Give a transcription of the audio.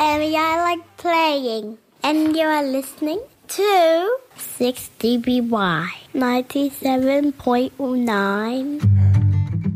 and I like playing. And you are listening to 6DBY 97.9.